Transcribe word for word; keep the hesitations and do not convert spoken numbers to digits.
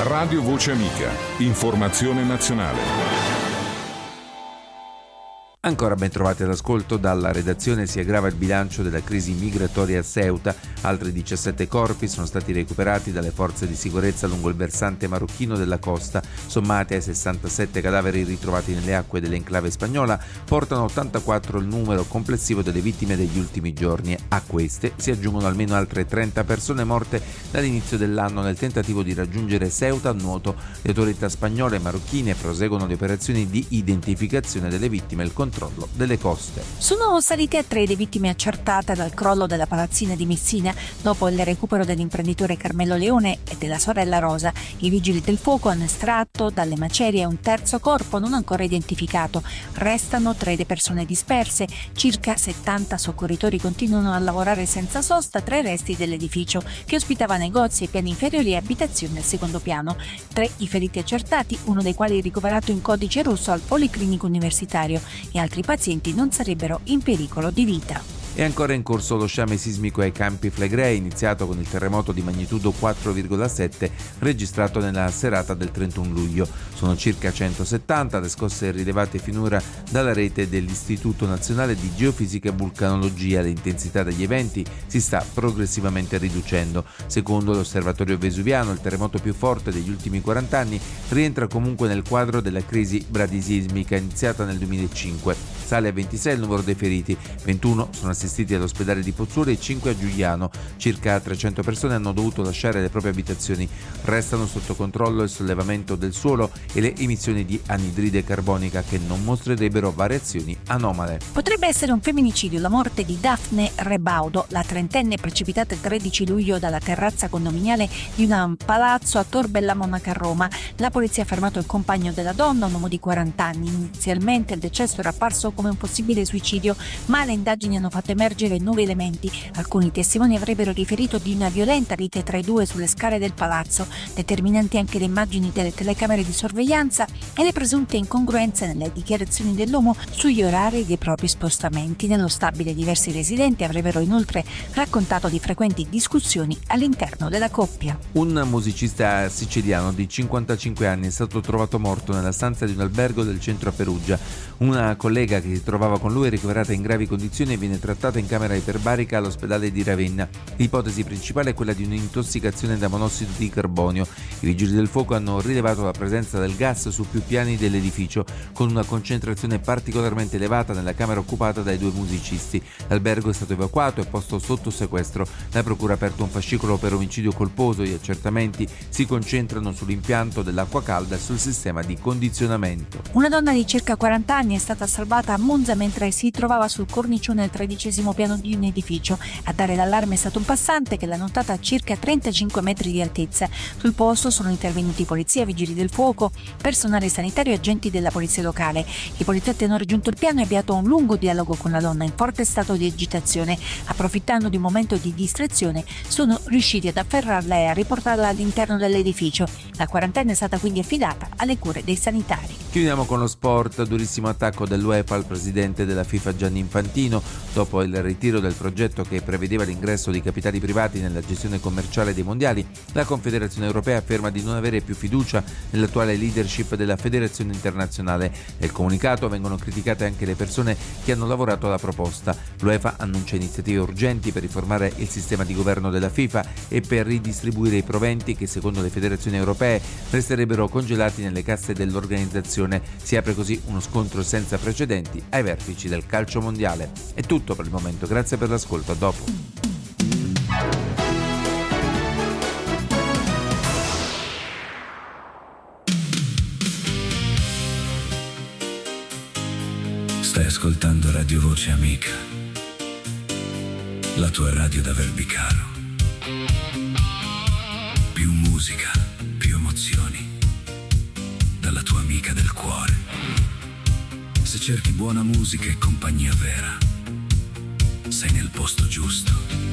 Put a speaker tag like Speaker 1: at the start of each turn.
Speaker 1: Radio Voce Amica. Informazione nazionale.
Speaker 2: Ancora ben trovati all'ascolto. Dalla redazione si aggrava il bilancio della crisi migratoria a Ceuta. Altri diciassette corpi sono stati recuperati dalle forze di sicurezza lungo il versante marocchino della costa. Sommati ai sessantasette cadaveri ritrovati nelle acque dell'enclave spagnola, portano a ottantaquattro il numero complessivo delle vittime degli ultimi giorni. A queste si aggiungono almeno altre trenta persone morte dall'inizio dell'anno nel tentativo di raggiungere Ceuta a nuoto. Le autorità spagnole e marocchine proseguono le operazioni di identificazione delle vittime e il controllo delle coste.
Speaker 3: Sono salite a tre le vittime accertate dal crollo della palazzina di Messina dopo il recupero dell'imprenditore Carmelo Leone e della sorella Rosa. I vigili del fuoco hanno estratto dalle macerie un terzo corpo non ancora identificato. Restano tre le persone disperse. Circa settanta soccorritori continuano a lavorare senza sosta tra i resti dell'edificio che ospitava negozi ai piani inferiori e abitazioni al secondo piano. Tre i feriti accertati, uno dei quali ricoverato in codice rosso al Policlinico Universitario, e altri pazienti non sarebbero in pericolo di vita.
Speaker 2: È ancora in corso lo sciame sismico ai Campi Flegrei, iniziato con il terremoto di magnitudo quattro virgola sette registrato nella serata del trentuno luglio. Sono circa centosettanta le scosse rilevate finora dalla rete dell'Istituto Nazionale di Geofisica e Vulcanologia. L'intensità degli eventi si sta progressivamente riducendo. Secondo l'Osservatorio Vesuviano, il terremoto più forte degli ultimi quaranta anni rientra comunque nel quadro della crisi bradisismica iniziata nel duemilacinque. Sale a ventisei il numero dei feriti, ventuno sono assistiti all'ospedale di Pozzuoli e cinque a Giuliano. Circa trecento persone hanno dovuto lasciare le proprie abitazioni. Restano sotto controllo il sollevamento del suolo e le emissioni di anidride carbonica che non mostrerebbero variazioni anomale.
Speaker 3: Potrebbe essere un femminicidio la morte di Daphne Rebaudo, la trentenne precipitata il tredici luglio dalla terrazza condominiale di un palazzo a Tor Bella Monaca a Roma. La polizia ha fermato il compagno della donna, un uomo di quaranta anni. Inizialmente il decesso era apparso come un possibile suicidio, ma le indagini hanno fatto emergere nuovi elementi. Alcuni testimoni avrebbero riferito di una violenta lite tra i due sulle scale del palazzo, determinanti anche le immagini delle telecamere di sorveglianza e le presunte incongruenze nelle dichiarazioni dell'uomo sugli orari dei propri spostamenti. Nello stabile diversi residenti avrebbero inoltre raccontato di frequenti discussioni all'interno della coppia.
Speaker 2: Un musicista siciliano di cinquantacinque anni è stato trovato morto nella stanza di un albergo del centro a Perugia. Una collega che si trovava con lui è ricoverata in gravi condizioni e viene trattata in camera iperbarica all'ospedale di Ravenna. L'ipotesi principale è quella di un'intossicazione da monossido di carbonio. I vigili del fuoco hanno rilevato la presenza del gas su più piani dell'edificio, con una concentrazione particolarmente elevata nella camera occupata dai due musicisti. L'albergo è stato evacuato e posto sotto sequestro. La procura ha aperto un fascicolo per omicidio colposo. Gli accertamenti si concentrano sull'impianto dell'acqua calda e sul sistema di condizionamento.
Speaker 3: Una donna di circa quaranta anni è stata salvata a Monza mentre si trovava sul cornicione al tredicesimo piano di un edificio. A dare l'allarme è stato un passante che l'ha notata a circa trentacinque metri di altezza. Sul posto sono intervenuti polizia, vigili del fuoco, personale sanitario e agenti della polizia locale. I poliziotti hanno raggiunto il piano e avviato un lungo dialogo con la donna in forte stato di agitazione. Approfittando di un momento di distrazione, sono riusciti ad afferrarla e a riportarla all'interno dell'edificio. La quarantenne è stata quindi affidata alle cure dei sanitari.
Speaker 2: Chiudiamo con lo sport. Durissimo attacco dell'UEFA al presidente della FIFA Gianni Infantino dopo il ritiro del progetto che prevedeva l'ingresso di capitali privati nella gestione commerciale dei mondiali. La Confederazione Europea afferma di non avere più fiducia nell'attuale leadership della Federazione Internazionale. Nel comunicato vengono criticate anche le persone che hanno lavorato alla proposta. L'UEFA annuncia iniziative urgenti per riformare il sistema di governo della FIFA e per ridistribuire i proventi che secondo le federazioni europee resterebbero congelati nelle casse dell'organizzazione. Si apre così uno scontro senza precedenti ai vertici del calcio mondiale. È tutto per il momento, grazie per l'ascolto, a dopo.
Speaker 4: Stai ascoltando Radio Voce Amica, la tua radio da Verbicaro. Più musica, più emozioni, dalla tua amica del cuore. Se cerchi buona musica e compagnia vera, sei nel posto giusto.